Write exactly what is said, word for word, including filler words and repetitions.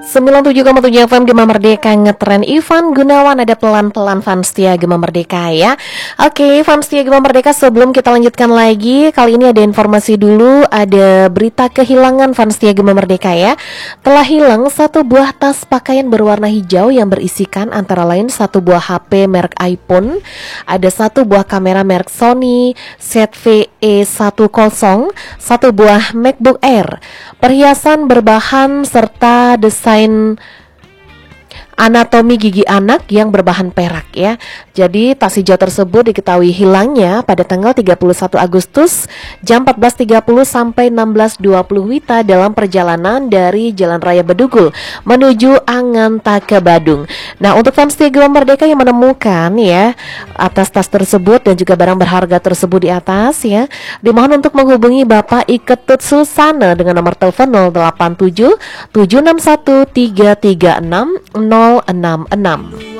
sembilan puluh tujuh koma tujuh F M Gema Merdeka ngetren. Ivan Gunawan ada pelan-pelan fans setia Gema Merdeka ya. Oke, fans setia Gema Merdeka, sebelum kita lanjutkan lagi, kali ini ada informasi dulu, ada berita kehilangan fans setia Gema Merdeka ya. Telah hilang satu buah tas pakaian berwarna hijau yang berisikan antara lain satu buah H P merek iPhone, ada satu buah kamera merek Sony Z V E sepuluh, satu buah MacBook Air, perhiasan berbahan serta desain anatomi gigi anak yang berbahan perak ya. Jadi tas hijau tersebut diketahui hilangnya pada tanggal tiga puluh satu Agustus jam empat belas tiga puluh sampai enam belas dua puluh Wita dalam perjalanan dari Jalan Raya Bedugul menuju Angantaka Badung. Nah, untuk fans setia Gema Merdeka yang menemukan ya atas tas tersebut dan juga barang berharga tersebut di atas ya, dimohon untuk menghubungi Bapak Iketut Susana dengan nomor telepon nol delapan tujuh tujuh enam satu tiga tiga enam nol enam enam.